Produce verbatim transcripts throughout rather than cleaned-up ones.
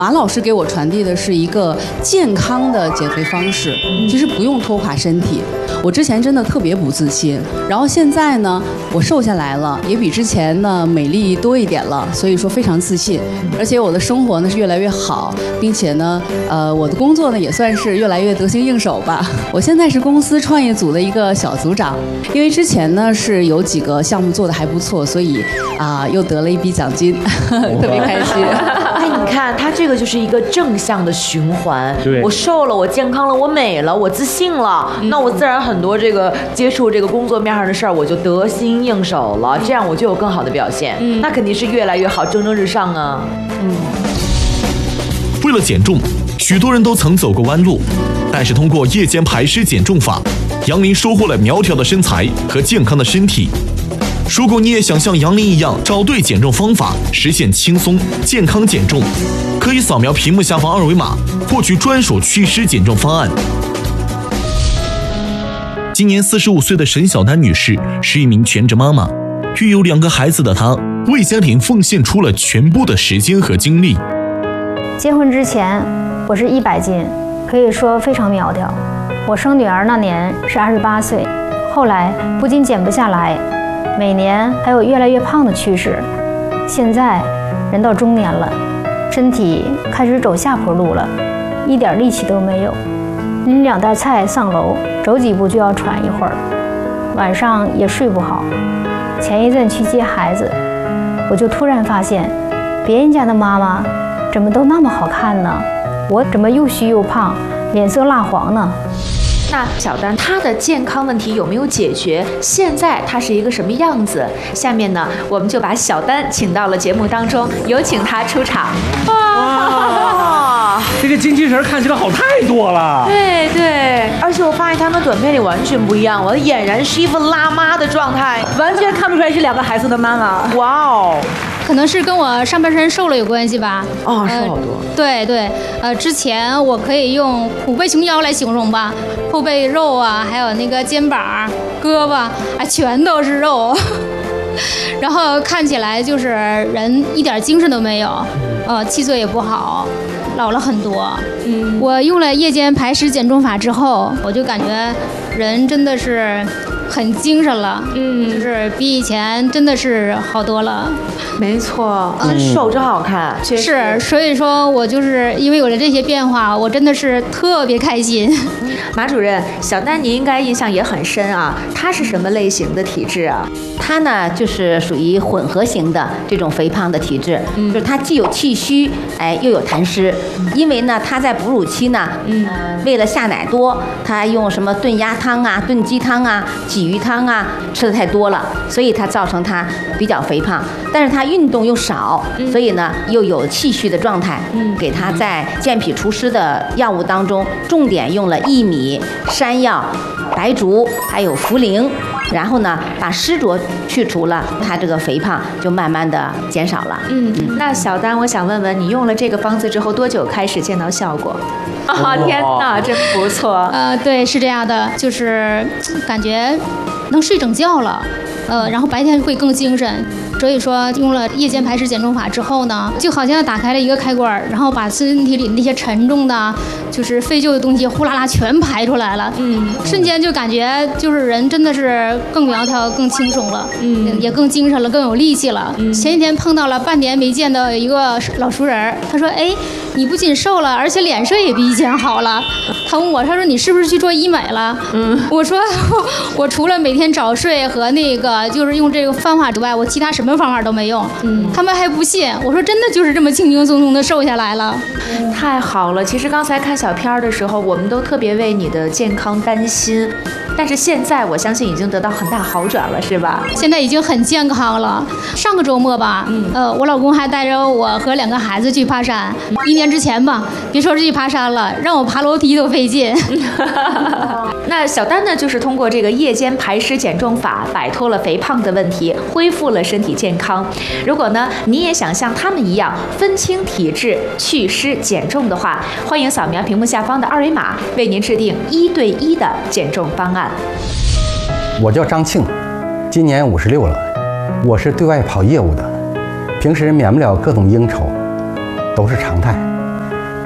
马老师给我传递的是一个健康的减肥方式，其实不用拖垮身体。我之前真的特别不自信，然后现在呢，我瘦下来了，也比之前呢美丽多一点了，所以说非常自信。而且我的生活呢是越来越好，并且呢，呃，我的工作呢也算是越来越得心应手吧。我现在是公司创业组的一个小组长，因为之前呢是有几个项目做得还不错，所以啊、呃、又得了一笔奖金，特别开心。 哎，你看他这个就是一个正向的循环。 对， 我瘦了，我健康了，我美了，我自信了，嗯、那我自然很多这个接触这个工作面上的事儿，我就得心应手了，这样我就有更好的表现。嗯，那肯定是越来越好，蒸蒸日上啊。嗯。 为了减重，许多人都曾走过弯路，但是通过夜间排湿减重法，杨林收获了苗条的身材和健康的身体。如果你也想像杨林一样找对减重方法，实现轻松健康减重，可以扫描屏幕下方二维码，获取专属祛湿减重方案。今年四十五岁的沈小丹女士是一名全职妈妈，育有两个孩子的她，为家庭奉献出了全部的时间和精力。 结婚之前，我是一百斤，可以说非常苗条。我生女儿那年是二十八岁，后来不仅减不下来，每年还有越来越胖的趋势。现在人到中年了，身体开始走下坡路了，一点力气都没有。拎两袋菜上楼，走几步就要喘一会儿，晚上也睡不好。前一阵去接孩子，我就突然发现，别人家的妈妈怎么都那么好看呢？我怎么又虚又胖，脸色蜡黄呢？ 那小丹她的健康问题有没有解决？现在她是一个什么样子？下面呢，我们就把小丹请到了节目当中，有请她出场。 哇，这个精气神看起来好太多了。 对对，而且我发现他们短片里完全不一样，我俨然是一副辣妈的状态， 完全看不出来是两个孩子的妈妈。 哇哦！ 可能是跟我上半身瘦了有关系吧。 哦，瘦好多。 呃、对对，呃，之前我可以用虎背熊腰来形容吧，后背肉啊，还有那个肩膀、胳膊啊，全都是肉，然后看起来就是人一点精神都没有，呃，气色也不好，老了很多。嗯，我用了夜间排湿减重法之后，我就感觉人真的是很精神了，嗯，就是比以前真的是好多了。 没错，真瘦真好看，确实是。所以说我就是因为有了这些变化，我真的是特别开心。 马主任，小丹您应该印象也很深啊，她是什么类型的体质啊？ 她呢就是属于混合型的这种肥胖的体质，嗯、就是她既有气虚，哎，又有痰湿。因为呢，她在哺乳期呢，嗯、呃，为了下奶多，她用什么炖鸭汤啊、炖鸡汤啊、鲫鱼汤啊吃的太多了，所以她造成她比较肥胖。但是她运动又少，所以呢又有气虚的状态。嗯，给她在健脾除湿的药物当中，重点用了薏米、山药、白术还有茯苓，然后呢把湿浊去除了，她这个肥胖就慢慢的减少了。 嗯，嗯那小丹，我想问问你用了这个方子之后多久开始见到效果？啊、哦，天哪，真不错。 呃，对，是这样的，就是感觉能睡整觉了，呃，然后白天会更精神。所以说用了夜间排湿减重法之后呢，就好像打开了一个开关，然后把身体里那些沉重的就是废旧的东西呼啦啦全排出来了。嗯，瞬间就感觉就是人真的是更苗条更轻松了，嗯，也更精神了，更有力气了。嗯，前几天碰到了半年没见的一个老熟人，他说哎，你不仅瘦了，而且脸色也比以前好了。他问我，他说你是不是去做医美了？嗯，我说我除了每天早睡和那个就是用这个方法之外，我其他什么方法都没用。嗯，他们还不信。我说真的就是这么轻轻松松的瘦下来了。 嗯、太好了！其实刚才看小片的时候，我们都特别为你的健康担心，但是现在我相信已经得到很大好转了，是吧？ 现在已经很健康了。上个周末吧，嗯，呃，我老公还带着我和两个孩子去爬山。一年之前吧，别说是去爬山了，让我爬楼梯都费劲。 那小丹呢，就是通过这个夜间排湿减重法，摆脱了肥胖的问题，恢复了身体健康。如果呢，你也想像他们一样分清体质、祛湿减重的话，欢迎扫描屏幕下方的二维码，为您制定一对一的减重方案。 我叫张庆，今年五十六了，我是对外跑业务的，平时免不了各种应酬，都是常态。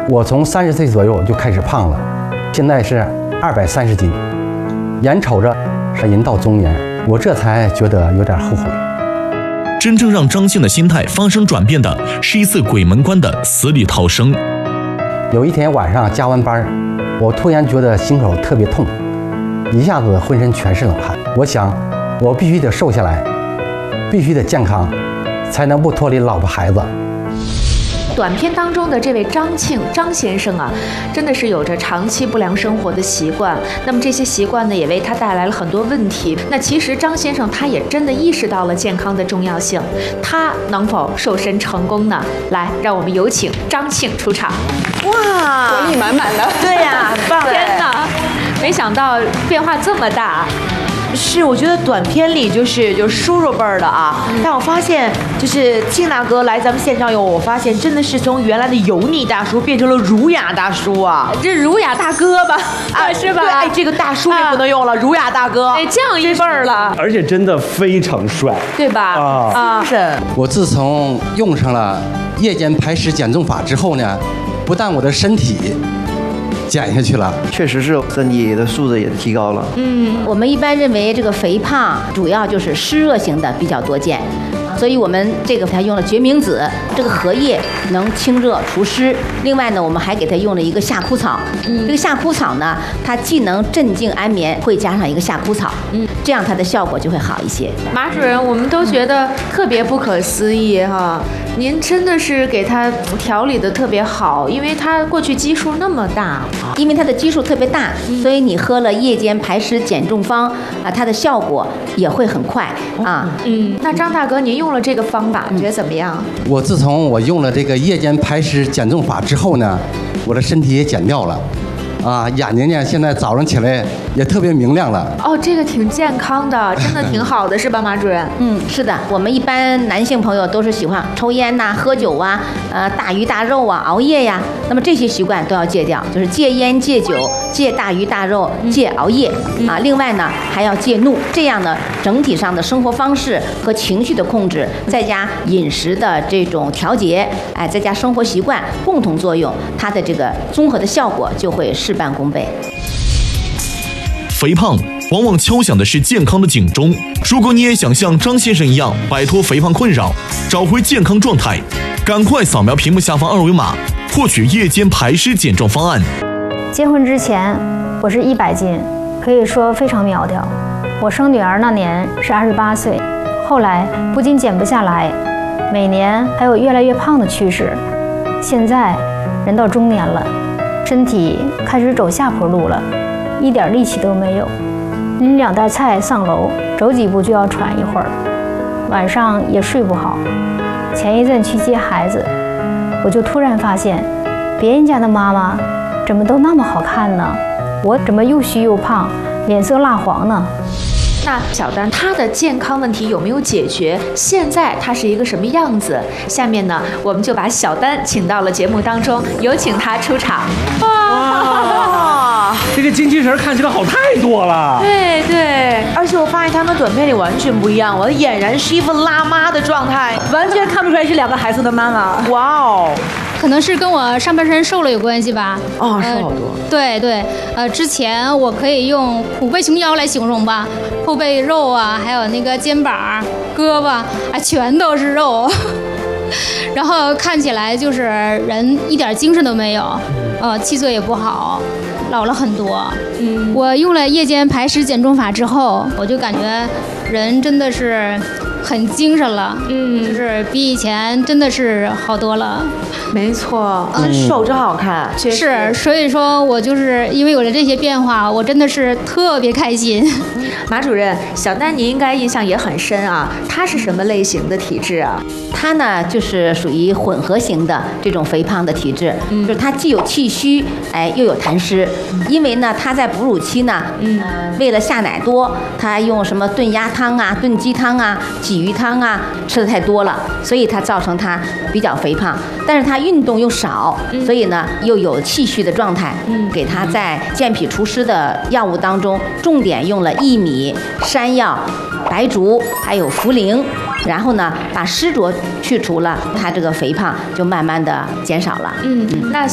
我从三十岁左右就开始胖了，现在是二百三十斤，眼瞅着人到中年，我这才觉得有点后悔。 真正让张庆的心态发生转变的是一次鬼门关的死里逃生。 有一天晚上加完班，我突然觉得心口特别痛，一下子浑身全是冷汗。我想，我必须得瘦下来，必须得健康，才能不脱离老婆孩子。 短片当中的这位张庆张先生啊，真的是有着长期不良生活的习惯。那么这些习惯呢，也为他带来了很多问题。那其实张先生他也真的意识到了健康的重要性，他能否瘦身成功呢？来，让我们有请张庆出场。 哇， 活力满满的。 对呀、啊，棒了！ 天哪，没想到变化这么大。 是，我觉得短片里就是就是叔叔辈儿的啊，但我发现就是庆大哥来咱们现场以后，我发现真的是从原来的油腻大叔变成了儒雅大叔啊， 这儒雅大哥吧，啊是吧？ 对，哎，这个大叔也不能用了，啊、儒雅大哥， 哎，这样一辈儿了， 而且真的非常帅， 对吧？ 啊啊，是。 我自从用上了夜间排湿减重法之后呢，不但我的身体减下去了， 确实是身体的素质也提高了。 嗯，我们一般认为这个肥胖主要就是湿热型的比较多见，所以我们这个还用了决明子，这个荷叶能清热除湿。另外呢，我们还给它用了一个夏枯草。嗯，这个夏枯草呢，它既能镇静安眠，会加上一个夏枯草，嗯，这样它的效果就会好一些。 马主任，我们都觉得特别不可思议哈，您真的是给他调理的特别好，因为他过去基数那么大。 因为它的基数特别大，所以你喝了夜间排湿减重方啊，它的效果也会很快啊。 嗯，那张大哥，您用了这个方法，你觉得怎么样？ 我自从我用了这个夜间排湿减重法之后呢，我的身体也减掉了，啊，眼睛呢现在早上起来也特别明亮了。 哦，这个挺健康的，真的挺好的，是吧，马主任？ 嗯，是的，我们一般男性朋友都是喜欢抽烟呐、喝酒啊、呃大鱼大肉啊、熬夜呀，那么这些习惯都要戒掉，就是戒烟、戒酒、戒大鱼大肉、戒熬夜、嗯、啊。另外呢，还要戒怒，这样呢，整体上的生活方式和情绪的控制，再加饮食的这种调节，哎，再加生活习惯共同作用，它的这个综合的效果就会事半功倍。 肥胖往往敲响的是健康的警钟。如果你也想像张先生一样摆脱肥胖困扰，找回健康状态，赶快扫描屏幕下方二维码，获取夜间排湿减重方案。 结婚之前，我是一百斤，可以说非常苗条。我生女儿那年是二十八岁，后来不仅减不下来，每年还有越来越胖的趋势。现在人到中年了，身体开始走下坡路了。一点力气都没有，拎两袋菜上楼，走几步就要喘一会儿，晚上也睡不好。前一阵去接孩子，我就突然发现，别人家的妈妈怎么都那么好看呢？我怎么又虚又胖，脸色蜡黄呢？ 那小丹她的健康问题有没有解决？现在她是一个什么样子？下面呢，我们就把小丹请到了节目当中，有请她出场。 哇，这个精气神看起来好太多了。 对对，而且我发现他们短片里完全不一样，我俨然是一副辣妈的状态， 完全看不出来是两个孩子的妈妈。 哇哦！ 可能是跟我上半身瘦了有关系吧。 哦，瘦好多。 呃、对对，呃，之前我可以用虎背熊腰来形容吧，后背肉啊，还有那个肩膀、胳膊啊，全都是肉，然后看起来就是人一点精神都没有，呃，气色也不好，老了很多。嗯，我用了夜间排湿减重法之后，我就感觉人真的是很精神了，嗯，就是比以前真的是好多了。 没错，嗯，瘦真好看， 是，所以说我就是因为有了这些变化，我真的是特别开心。 马主任，小丹您应该印象也很深啊，她是什么类型的体质啊？ 她呢就是属于混合型的这种肥胖的体质，嗯，就是她既有气虚，哎，又有痰湿。因为呢，她在哺乳期呢，嗯，为了下奶多，她用什么炖鸭汤啊、炖鸡汤啊、鲫鱼汤啊，吃的太多了，所以她造成她比较肥胖。但是她运动又少，所以呢又有气虚的状态。嗯，给她在健脾除湿的药物当中，重点用了薏米、山药、白术还有茯苓，然后呢把湿浊去除了，她这个肥胖就慢慢的减少了。 嗯，那